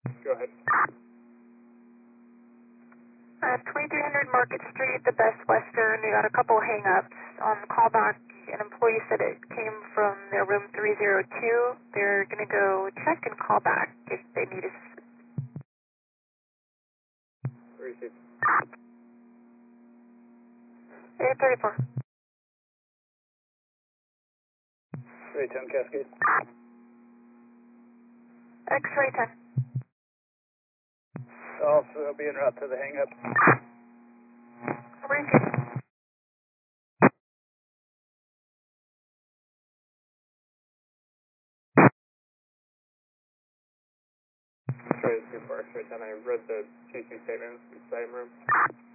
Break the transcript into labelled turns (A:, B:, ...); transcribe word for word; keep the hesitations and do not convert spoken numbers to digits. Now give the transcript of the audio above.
A: Go ahead.
B: Uh, twenty-three hundred Market Street, the Best Western. We got a couple hang-ups. On the callback, an employee said it came from their room three oh two. They're going to go check and call back if they need us.
A: Received.
B: eight thirty-four.
A: three ten Cascade.
B: X-ray ten.
A: Also be en route to the hang-up.
B: Received.
A: X-ray two four, X-ray ten. I read the chasing statements, same room.